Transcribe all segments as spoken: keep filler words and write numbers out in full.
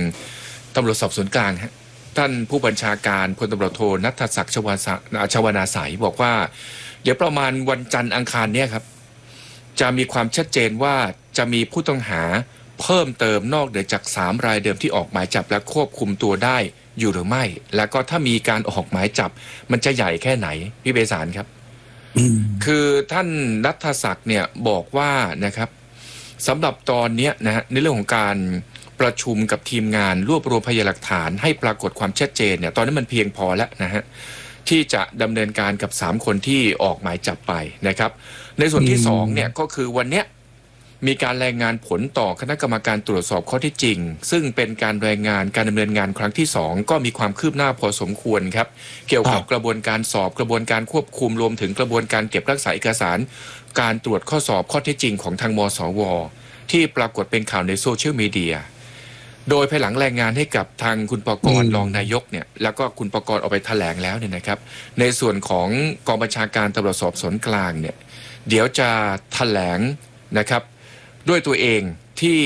ตำรวจสอบสวนกลางฮะท่านผู้บัญชาการพลตำรวจโทณัฐศักดิ์ชวาชวนาสายบอกว่าเดี๋ยวประมาณวันจันทร์อังคารเนี่ยครับจะมีความชัดเจนว่าจะมีผู้ต้องหาเพิ่มเติมนอกเหนือจากสามรายเดิมที่ออกหมายจับและควบคุมตัวได้อยู่หรือไม่แล้วก็ถ้ามีการออกหมายจับมันจะใหญ่แค่ไหนพี่เบสารครับคือท่านณัฐศักดิ์เนี่ยบอกว่านะครับสำหรับตอนนี้นะฮะในเรื่องของการประชุมกับทีมงานรวบรวมพยานหลักฐานให้ปรากฏความชัดเจนเนี่ยตอนนี้มันเพียงพอแล้วนะฮะที่จะดำเนินการกับสามคนที่ออกหมายจับไปนะครับในส่วนที่สองเนี่ยก็คือวันเนี้ยมีการรายงานผลต่อคณะกรรมการตรวจสอบข้อเท็จจริงซึ่งเป็นการรายงานการดำเนินงานครั้งที่สองก็มีความคืบหน้าพอสมควรครับเกี่ยวกับกระบวนการสอบกระบวนการควบคุมรวมถึงกระบวนการเก็บรักษาเอกสารการตรวจข้อสอบข้อเท็จจริงของทางมสวที่ปรากฏเป็นข่าวในโซเชียลมีเดียโดยภายหลังรายงานให้กับทางคุณปกรณ์รองนายกเนี่ยแล้วก็คุณปกรณ์ออกไปแถลงแล้วเนี่ยนะครับในส่วนของกองบัญชาการตำรวจสอบสวนกลางเนี่ยเดี๋ยวจะแถลงนะครับด้วยตัวเองที่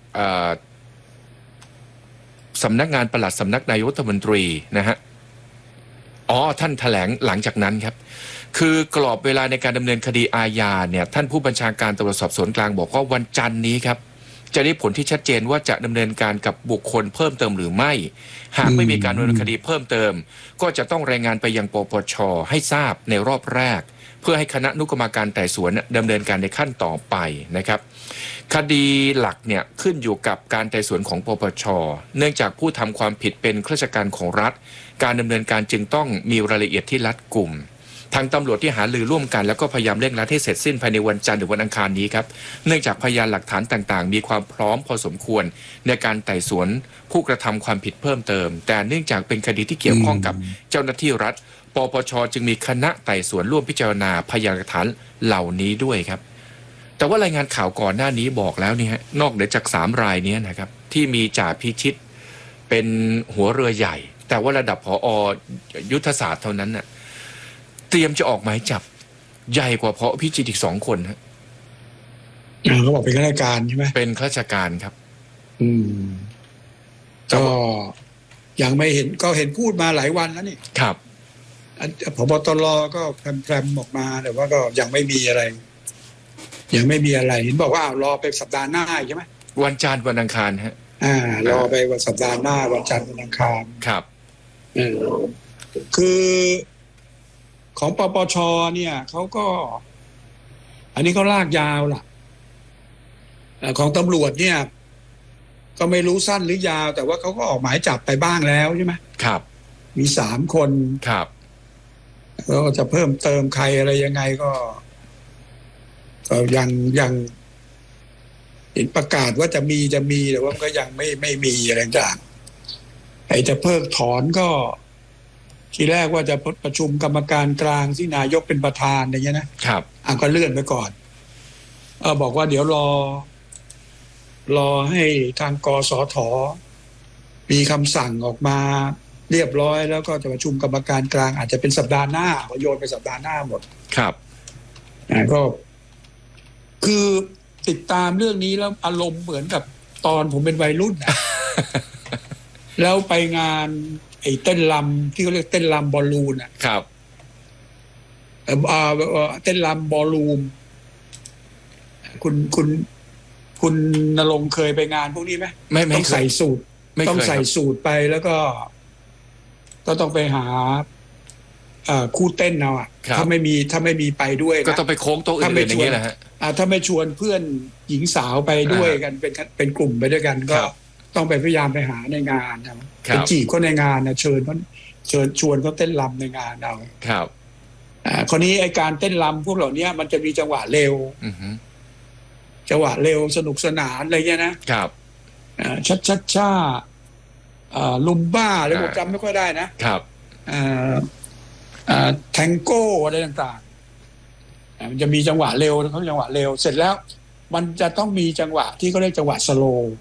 สำนักงานปลัดสำนักนายกรัฐมนตรีนะฮะอ๋อท่านแถลงหลังจากนั้นครับคือกรอบเวลาในการดำเนินคดีอาญาเนี่ยท่านผู้บัญชาการตำรวจสอบสวนกลางบอกว่าวันจันทร์นี้ครับจะได้ผลที่ชัดเจนว่าจะดำเนินการกับบุคคลเพิ่มเติมหรือไม่หากไม่มีการดำเนินคดีเพิ่มเติมก็จะต้องรายงานไปยังปปช.ให้ทราบในรอบแรกเพื่อให้คณะอนุกรรมการไต่สวนดำเนินการในขั้นต่อไปนะครับคดีหลักเนี่ยขึ้นอยู่กับการไต่สวนของปปช.เนื่องจากผู้ทำความผิดเป็นข้าราชการของรัฐการดำเนินการจึงต้องมีรายละเอียดที่รัดกุมทางตำรวจที่หาลือร่วมกันแล้วก็พยายามเร่งรัดให้เสร็จสิ้นภายในวันจันทร์หรือวันอังคารนี้ครับเนื่องจากพยานหลักฐานต่างๆมีความพร้อมพอสมควรในการไต่สวนผู้กระทำความผิดเพิ่มเติมแต่เนื่องจากเป็นคดีที่เกี่ยวข้องกับเจ้าหน้าที่รัฐปปช.จึงมีคณะไต่สวนร่วมพิจารณาพยานหลักฐานเหล่านี้ด้วยครับแต่ว่ารายงานข่าวก่อนหน้านี้บอกแล้วนี่ฮะนอกเหนือจากสามรายนี้นะครับที่มีจ่าพิชิตเป็นหัวเรือใหญ่แต่ว่าระดับผอ.ยุทธศาสตร์เท่านั้นน่ะเตรียมจะออกหมายจับใหญ่กว่าผอ.พิชิตอีกสองคนฮะเขาบอกเป็นข้าราชการใช่ไหมเป็นข้าราชการครับอืมก็ยังไม่เห็นก็เห็นพูดมาหลายวันแล้วนี่ครับผบตรก็แพรมๆออกมาแต่ว่าก็ยังไม่มีอะไรยังไม่มีอะไรเห็นบอกว่ารอไปสัปดาห์หน้าใช่ไหมวันจันทร์วันอังคารฮะอ่ารอไปวันสัปดาห์หน้าวันจันทร์วันอังคารครับเออคือของปปชเนี่ยเขาก็อันนี้เขาลากยาวล่ะของตำรวจเนี่ยก็ไม่รู้สั้นหรือยาวแต่ว่าเขาก็ออกหมายจับไปบ้างแล้วใช่ไหมครับมีสามคนครับแล้วจะเพิ่มเติมใครอะไรยังไงก็ก็ยังยังเห็นประกาศว่าจะมีจะมีแต่ว่าก็ยังไม่ไม่มีอะไรต่างไอ้จะเพิกถอนก็ทีแรกว่าจะประชุมกรรมการกลางที่นายกเป็นประธานอย่างเงี้ยนะครับอ่ะก็เลื่อนไปก่อนเออบอกว่าเดี๋ยวรอรอให้ทางกสทมีคำสั่งออกมาเรียบร้อยแล้วก็จะประชุมกรรมการกลางอาจจะเป็นสัปดาห์หน้าก็โยนไปสัปดาห์หน้าหมดครับอ่าก็คือติดตามเรื่องนี้แล้วอารมณ์เหมือนกับตอนผมเป็นวัยรุ่น แล้วไปงานไอ้เต้นรำที่เขาเรียกเต้นรำบอลลูนอ่ะครับเอ่อเต้นรำบอลลูนคุณคุณคุณณรงค์เคยไปงานพวกนี้ไหมไม่ไม่ต้องใส่สูทต้องใส่สูทไปแล้วก็ก็ต้องไปหาคู่เต้นเอาอ่ะถ้าไม่มีถ้าไม่มีไปด้วยก็ต้องไปโค้งโต๊ะอื่นอย่างเงี้ยแหละฮะถ้าไม่ชวนเพื่อนหญิงสาวไปด้วยกันเป็นเป็นกลุ่มไปด้วยกันก็ต้องไปพยายามไปหาในงานนะไปจีบเขาในงานนะเชิญเขาเชิญชวนเขาเต้นรำในงานเอาครับอ่าคราวนี้ไอการเต้นรำพวกเหล่านี้มันจะมีจังหวะเร็วจังหวะเร็วสนุกสนานอะไรเงี้ยนะครับอ่าชัดชัดช่าอ่าลุมบ้าอะไรผมจำไม่ค่อยได้นะครับอ่าอ่าแทงโก้อะไรต่างๆมันจะมีจังหวะเร็วเขาจังหวะเร็วเสร็จแล้วมันจะต้องมีจังหวะที่เขาเรียกจังหวะสโลว์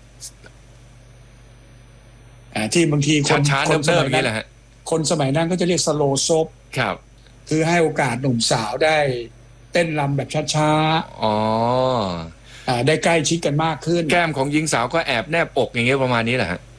ที่บางทีคนคนสมัยนั้นคนสมัยนั้นก็จะเรียกสโลว์ซบครับคือให้โอกาสหนุ่มสาวได้เต้นรำแบบช้าๆอ๋อได้ใกล้ชิดกันมากขึ้นแก้มของหญิงสาวก็แอบแนบอกอย่างเงี้ยประมาณนี้แหละฮะ